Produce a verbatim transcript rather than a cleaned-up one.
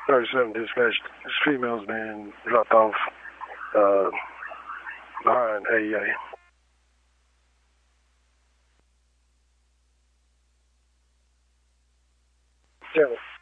thirty-seven dispatch. This female's been dropped off uh, behind A E A. Tell me.